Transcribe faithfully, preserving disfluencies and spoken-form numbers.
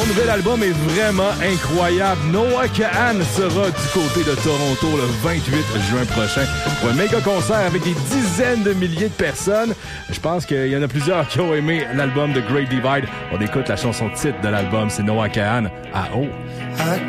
Son nouvel album est vraiment incroyable. Noah Kahan sera du côté de Toronto le vingt-huit juin prochain pour un méga concert avec des dizaines de milliers de personnes. Je pense qu'il y en a plusieurs qui ont aimé l'album The Great Divide. On écoute la chanson titre de l'album, c'est Noah Kahan à O.